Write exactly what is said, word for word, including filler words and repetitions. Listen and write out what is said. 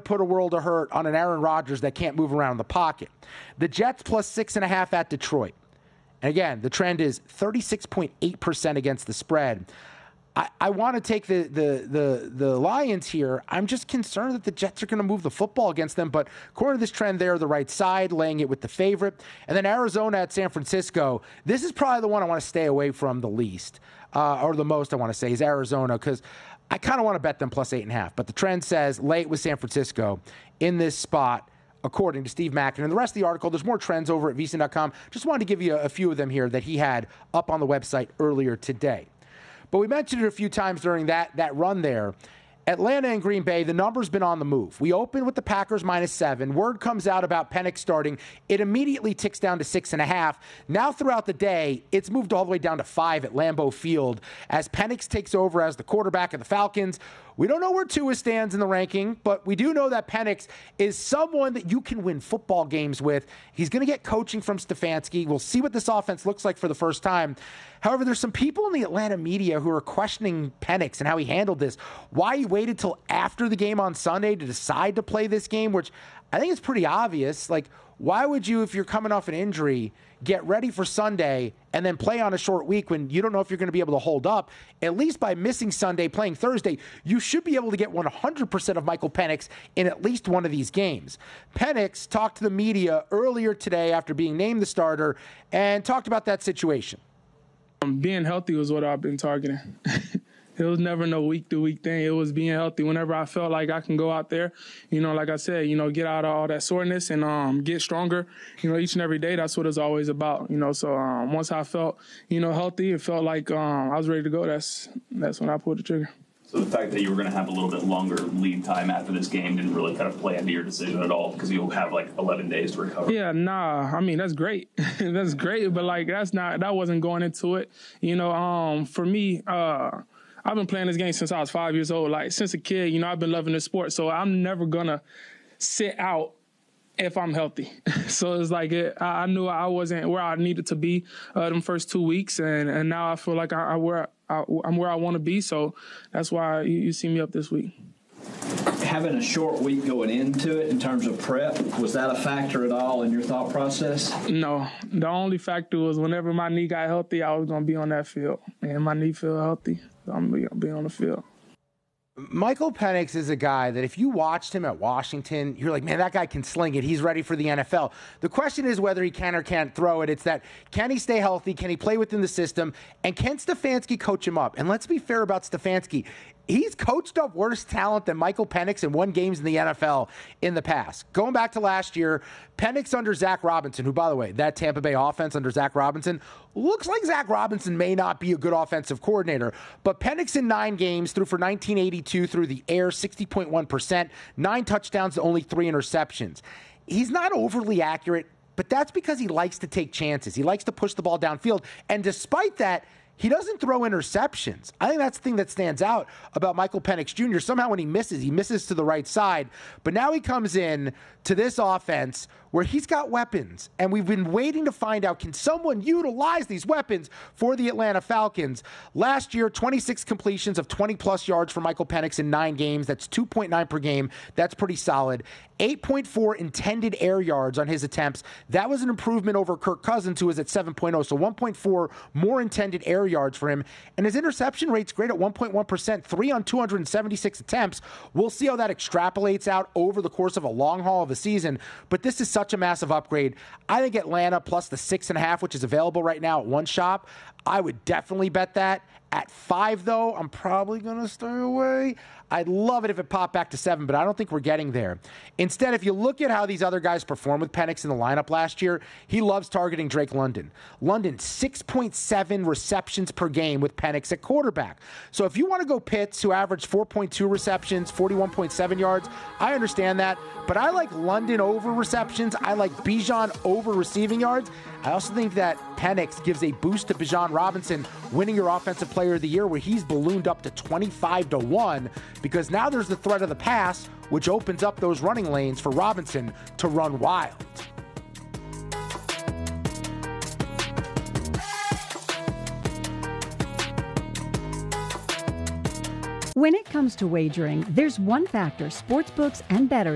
put a world of hurt on an Aaron Rodgers that can't move around in the pocket. The Jets plus six and a half at Detroit. And again, the trend is thirty-six point eight percent against the spread. I, I want to take the, the the the Lions here. I'm just concerned that the Jets are going to move the football against them. But according to this trend, they're the right side, laying it with the favorite. And then Arizona at San Francisco. This is probably the one I want to stay away from the least, uh, or the most I want to say, is Arizona, because I kind of want to bet them plus eight and a half. But the trend says lay it with San Francisco in this spot, according to Steve Mackin. And the rest of the article, there's more trends over at V S I N dot com. Just wanted to give you a, a few of them here that he had up on the website earlier today. But we mentioned it a few times during that, that run there. Atlanta and Green Bay, the number's been on the move. We opened with the Packers minus seven. Word comes out about Penix starting. It immediately ticks down to six and a half. Now throughout the day, it's moved all the way down to five at Lambeau Field as Penix takes over as the quarterback of the Falcons. We don't know where Tua stands in the ranking, but we do know that Penix is someone that you can win football games with. He's going to get coaching from Stefanski. We'll see what this offense looks like for the first time. However, there's some people in the Atlanta media who are questioning Penix and how he handled this. Why he waited till after the game on Sunday to decide to play this game, which I think is pretty obvious. Like, why would you, if you're coming off an injury, get ready for Sunday and then play on a short week when you don't know if you're going to be able to hold up? At least by missing Sunday, playing Thursday, you should be able to get one hundred percent of Michael Penix in at least one of these games. Penix talked to the media earlier today after being named the starter and talked about that situation. Um, being healthy was what I've been targeting. It was never no week-to-week thing. It was being healthy. Whenever I felt like I can go out there, you know, like I said, you know, get out of all that soreness and um, get stronger, you know, each and every day. That's what it's always about, you know. So um, once I felt, you know, healthy, it felt like um, I was ready to go. That's that's when I pulled the trigger. So the fact that you were going to have a little bit longer lead time after this game didn't really kind of play into your decision at all because you'll have like eleven days to recover. Yeah, nah. I mean, that's great. That's great. But like, that's not, that wasn't going into it. You know, um, for me, uh, I've been playing this game since I was five years old. Like, since a kid, you know, I've been loving this sport. So I'm never going to sit out if I'm healthy. So it's like it, I knew I wasn't where I needed to be uh, them first two weeks. And, and now I feel like I, I where I, I'm where I want to be. So that's why you, you see me up this week. Having a short week going into it in terms of prep, was that a factor at all in your thought process? No. The only factor was whenever my knee got healthy, I was going to be on that field. And my knee feel healthy, so I'm going to be on the field. Michael Penix is a guy that if you watched him at Washington, you're like, man, that guy can sling it. He's ready for the N F L. The question is whether he can or can't throw it. It's that, can he stay healthy? Can he play within the system? And can Stefanski coach him up? And let's be fair about Stefanski. He's coached up worse talent than Michael Penix and won games in the N F L in the past. Going back to last year, Penix under Zach Robinson, who, by the way, that Tampa Bay offense under Zach Robinson, looks like Zach Robinson may not be a good offensive coordinator. But Penix in nine games threw for nineteen eighty-two through the air, sixty point one percent, nine touchdowns to only three interceptions. He's not overly accurate, but that's because he likes to take chances. He likes to push the ball downfield. And despite that, he doesn't throw interceptions. I think that's the thing that stands out about Michael Penix Junior Somehow when he misses, he misses to the right side. But now he comes in to this offense where he's got weapons. And we've been waiting to find out, can someone utilize these weapons for the Atlanta Falcons? Last year, twenty-six completions of twenty-plus yards for Michael Penix in nine games. That's two point nine per game. That's pretty solid. eight point four intended air yards on his attempts. That was an improvement over Kirk Cousins, who was at seven point oh. So one point four more intended air yards for him. And his interception rate's great at one point one percent, three on two hundred seventy-six attempts. We'll see how that extrapolates out over the course of a long haul of a season. But this is such a massive upgrade. I think Atlanta plus the six and a half, which is available right now at one shop, I would definitely bet that. At five, though, I'm probably going to stay away. I'd love it if it popped back to seven, but I don't think we're getting there. Instead, if you look at how these other guys performed with Penix in the lineup last year, he loves targeting Drake London. London, six point seven receptions per game with Penix at quarterback. So if you want to go Pitts, who averaged four point two receptions, forty-one point seven yards, I understand that. But I like London over receptions. I like Bijan over receiving yards. I also think that Penix gives a boost to Bijan Robinson winning your Offensive Player of the Year, where he's ballooned up to twenty-five to one, because now there's the threat of the pass, which opens up those running lanes for Robinson to run wild. When it comes to wagering, there's one factor sportsbooks and bettors